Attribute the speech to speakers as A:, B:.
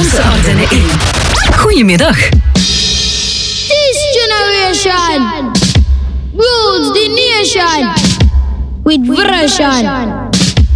A: Franse Ardennen in. Goedemiddag.
B: This generation rules the nation with version.